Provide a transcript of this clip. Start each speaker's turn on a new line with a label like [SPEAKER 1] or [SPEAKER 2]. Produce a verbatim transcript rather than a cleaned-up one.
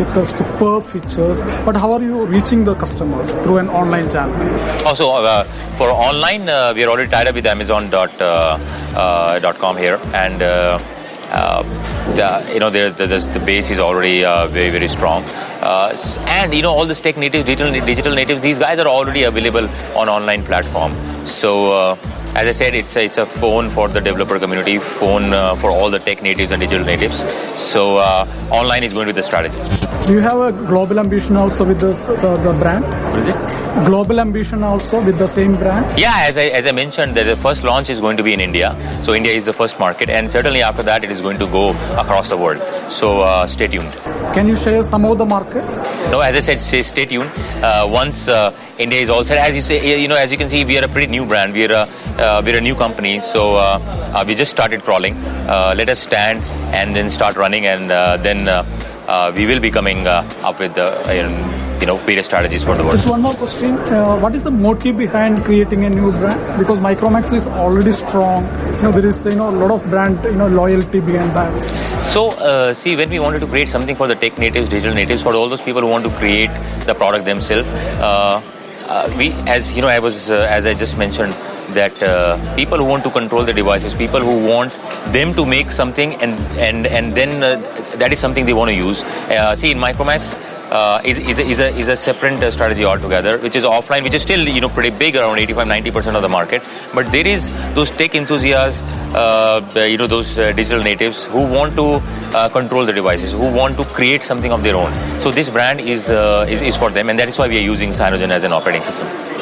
[SPEAKER 1] with the superb features, but how are you reaching the customers through an online channel?
[SPEAKER 2] Also, uh, for online, uh, we are already tied up with Amazon dot com here, and uh, uh, the, you know, the, the, the base is already uh, very, very strong. Uh, and, you know, all these tech natives, digital, digital natives, these guys are already available on online platform. So, uh, as I said, it's a, it's a phone for the developer community, phone uh, for all the tech natives and digital natives. So, uh, online is going to be the strategy.
[SPEAKER 1] Do you have a global ambition also with the, the, the brand?
[SPEAKER 2] What is it?
[SPEAKER 1] Global ambition also with the same brand?
[SPEAKER 2] Yeah, as I, as I mentioned, the first launch is going to be in India. So India is the first market, and certainly after that it is going to go across the world. So uh, stay tuned.
[SPEAKER 1] Can you share some of the markets?
[SPEAKER 2] No, as I said, stay, stay tuned. Uh, once uh, India is all set, as you say, you know, as you can see, we are a pretty new brand. We are a uh, we're a new company, so uh, uh, we just started crawling. Uh, let us stand and then start running, and uh, then uh, uh, we will be coming uh, up with the uh, you know various strategies for the world.
[SPEAKER 1] Just one more question: uh, what is the motive behind creating a new brand? Because Micromax is already strong. You know, there is you know a lot of brand you know loyalty behind that.
[SPEAKER 2] So, uh, see, when we wanted to create something for the tech natives, digital natives, for all those people who want to create the product themselves, uh, uh, we, as you know, I was, uh, as I just mentioned, that uh, people who want to control the devices, people who want them to make something, and and and then uh, that is something they want to use. Uh, see, in Micromax. Uh, is, is, a, is, a, is a separate uh, strategy altogether, which is offline, which is still, you know, pretty big, around eighty-five to ninety percent of the market. But there is those tech enthusiasts, uh, you know, those uh, digital natives who want to uh, control the devices, who want to create something of their own. So this brand is, uh, is, is for them, and that is why we are using Cyanogen as an operating system.